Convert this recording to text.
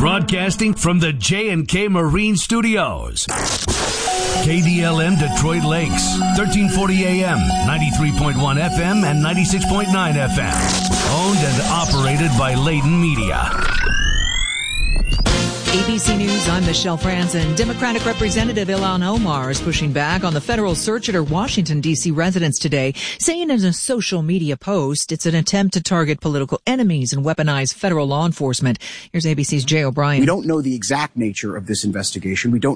Broadcasting from the J&K Marine Studios. KDLM Detroit Lakes, 1340 AM, 93.1 FM, and 96.9 FM. Owned and operated by Layton Media. ABC News, I'm Michelle Franzen. Democratic Representative Ilhan Omar is pushing back on the federal search at her Washington, D.C. residence today, saying in a social media post it's an attempt to target political enemies and weaponize federal law enforcement. Here's ABC's Jay O'Brien. We don't know the exact nature of this investigation. We don't